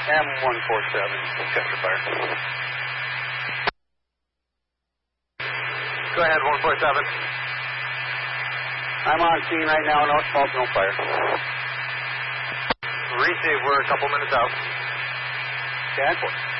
M147, Chester Fire. Go ahead, 147. I'm on scene right now, no smoke, no fire. Receive, we're a couple minutes out. Stand for.